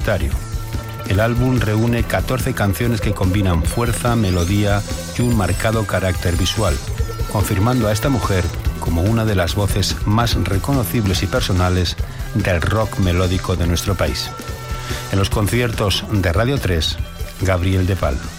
solitario. El álbum reúne 14 canciones que combinan fuerza, melodía y un marcado carácter visual, confirmando a esta mujer como una de las voces más reconocibles y personales del rock melódico de nuestro país. En los conciertos de Radio 3, Gabriel de Pal.